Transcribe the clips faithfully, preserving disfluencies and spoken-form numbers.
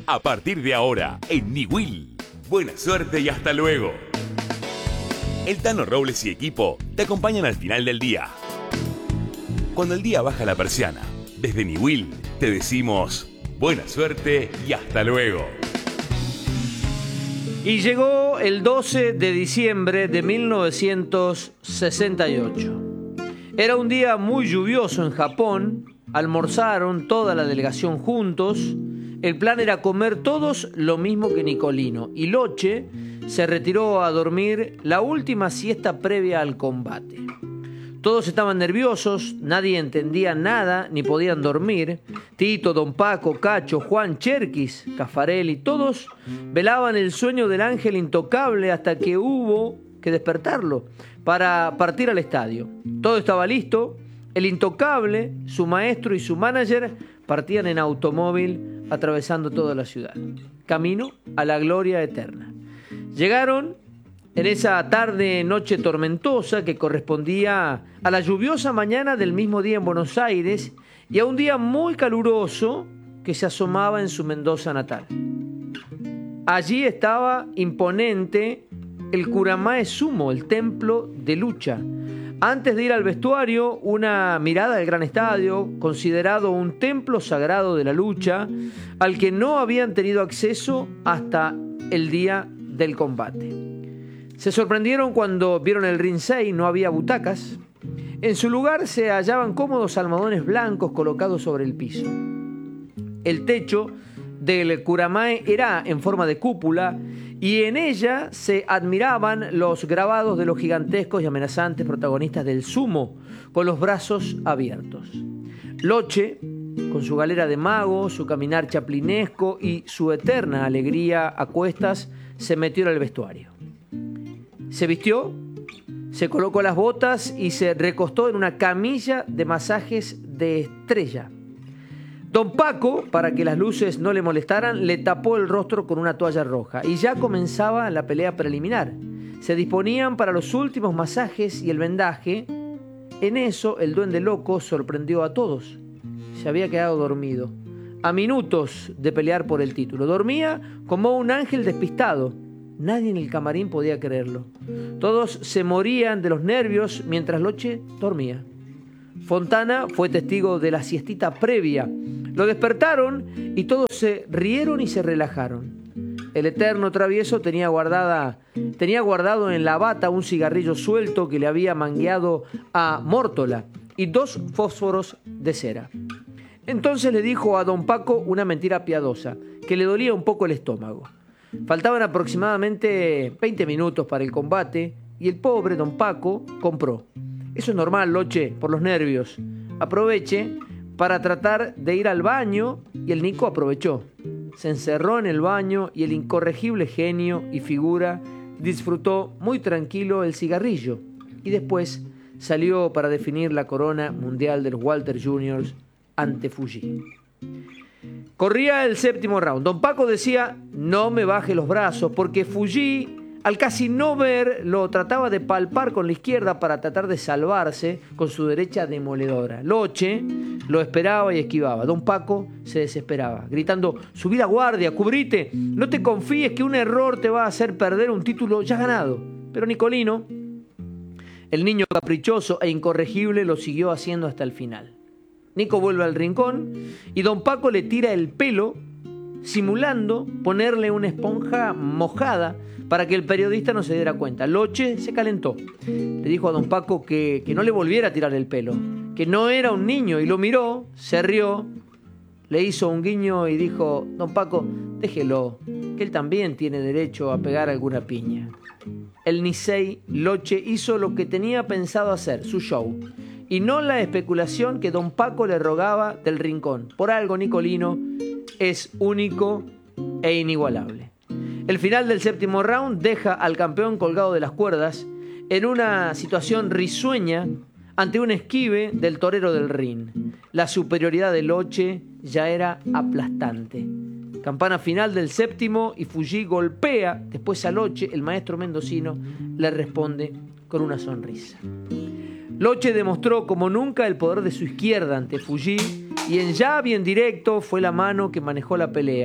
A partir de ahora, en Niwil. Buena suerte y hasta luego. El Tano Robles y equipo te acompañan al final del día. Cuando el día baja la persiana, desde Niwil te decimos buena suerte y hasta luego. Y llegó el doce de diciembre de mil novecientos sesenta y ocho. Era un día muy lluvioso en Japón. Almorzaron toda la delegación juntos. El plan era comer todos lo mismo que Nicolino. Y Loche se retiró a dormir la última siesta previa al combate. Todos estaban nerviosos, nadie entendía nada ni podían dormir. Tito, Don Paco, Cacho, Juan, Cherkis, Caffarelli, todos velaban el sueño del ángel intocable hasta que hubo que despertarlo para partir al estadio. Todo estaba listo. El intocable, su maestro y su manager partían en automóvil atravesando toda la ciudad, camino a la gloria eterna. Llegaron en esa tarde noche tormentosa que correspondía a la lluviosa mañana del mismo día en Buenos Aires y a un día muy caluroso que se asomaba en su Mendoza natal. Allí estaba imponente el Kuramae Sumo, el templo de lucha. Antes de ir al vestuario, una mirada al gran estadio, considerado un templo sagrado de la lucha, al que no habían tenido acceso hasta el día del combate. Se sorprendieron cuando vieron el ringsei, no había butacas. En su lugar se hallaban cómodos almohadones blancos colocados sobre el piso. El techo del Kuramae era en forma de cúpula y en ella se admiraban los grabados de los gigantescos y amenazantes protagonistas del sumo, con los brazos abiertos. Loche, con su galera de mago, su caminar chaplinesco y su eterna alegría a cuestas, se metió en el vestuario. Se vistió, se colocó las botas y se recostó en una camilla de masajes de estrella. Don Paco, para que las luces no le molestaran, le tapó el rostro con una toalla roja y ya comenzaba la pelea preliminar. Se disponían para los últimos masajes y el vendaje. En eso, el duende loco sorprendió a todos. Se había quedado dormido, a minutos de pelear por el título. Dormía como un ángel despistado. Nadie en el camarín podía creerlo. Todos se morían de los nervios mientras Loche dormía. Fontana fue testigo de la siestita previa. Lo despertaron y todos se rieron y se relajaron. El eterno travieso tenía, guardada, tenía guardado en la bata un cigarrillo suelto que le había mangueado a Mórtola y dos fósforos de cera. Entonces le dijo a Don Paco una mentira piadosa, que le dolía un poco el estómago. Faltaban aproximadamente veinte minutos para el combate y el pobre Don Paco compró. Eso es normal, Loche, por los nervios. Aproveche para tratar de ir al baño y el Nico aprovechó. Se encerró en el baño y el incorregible genio y figura disfrutó muy tranquilo el cigarrillo y después salió para definir la corona mundial de los Walter juniors ante Fuji. Corría el séptimo round. Don Paco decía, no me baje los brazos, porque Fuji, al casi no ver, lo trataba de palpar con la izquierda para tratar de salvarse con su derecha demoledora. Loche lo esperaba y esquivaba. Don Paco se desesperaba, gritando, subí la guardia, cubrite, no te confíes que un error te va a hacer perder un título ya ganado. Pero Nicolino, el niño caprichoso e incorregible, lo siguió haciendo hasta el final. Nico vuelve al rincón y Don Paco le tira el pelo, simulando ponerle una esponja mojada para que el periodista no se diera cuenta. Loche se calentó. Le dijo a Don Paco que, que no le volviera a tirar el pelo, que no era un niño, y lo miró, se rió, le hizo un guiño y dijo, Don Paco, déjelo, que él también tiene derecho a pegar alguna piña. El Nisei Loche hizo lo que tenía pensado hacer, su show, y no la especulación que Don Paco le rogaba del rincón. Por algo Nicolino es único e inigualable. El final del séptimo round deja al campeón colgado de las cuerdas en una situación risueña ante un esquive del torero del ring. La superioridad de Loche ya era aplastante. Campana final del séptimo y Fuji golpea después a Loche. El maestro mendocino le responde con una sonrisa. Loche demostró como nunca el poder de su izquierda ante Fuji y en jab y en directo fue la mano que manejó la pelea.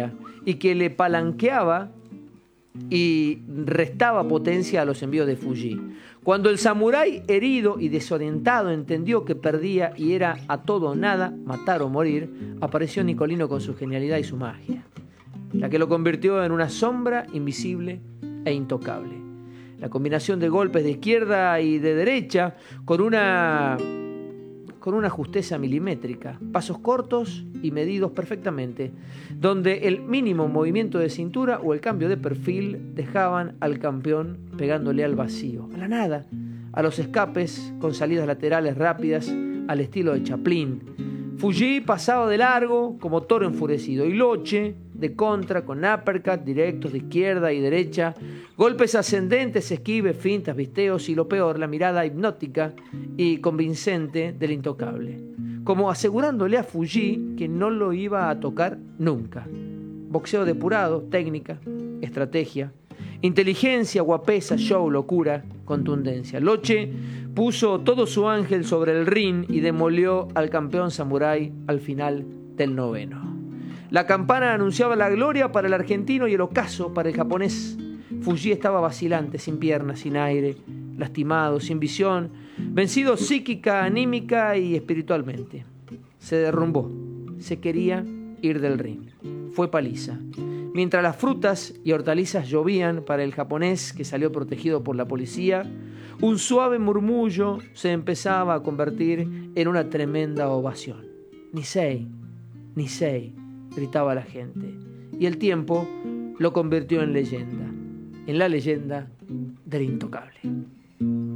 y que le palanqueaba y restaba potencia a los envíos de Fuji. Cuando el samurái, herido y desorientado, entendió que perdía y era a todo o nada, matar o morir, apareció Nicolino con su genialidad y su magia, la que lo convirtió en una sombra invisible e intocable. La combinación de golpes de izquierda y de derecha con una, con una justeza milimétrica, pasos cortos y medidos perfectamente, donde el mínimo movimiento de cintura o el cambio de perfil dejaban al campeón pegándole al vacío, a la nada, a los escapes con salidas laterales rápidas al estilo de Chaplin. Fuji pasaba de largo como toro enfurecido y Loche de contra con uppercut directos de izquierda y derecha, golpes ascendentes, esquives, fintas, visteos y lo peor, la mirada hipnótica y convincente del intocable, como asegurándole a Fuji que no lo iba a tocar nunca. Boxeo depurado, técnica, estrategia, inteligencia, guapesa, show, locura, contundencia. Loche puso todo su ángel sobre el ring y demolió al campeón samurái al final del noveno. La campana anunciaba la gloria para el argentino y el ocaso para el japonés. Fuji estaba vacilante, sin piernas, sin aire, lastimado, sin visión, vencido psíquica, anímica y espiritualmente. Se derrumbó, se quería ir del ring. Fue paliza. Mientras las frutas y hortalizas llovían para el japonés que salió protegido por la policía, un suave murmullo se empezaba a convertir en una tremenda ovación. Nisei, Nisei, gritaba la gente. Y el tiempo lo convirtió en leyenda, en la leyenda del intocable.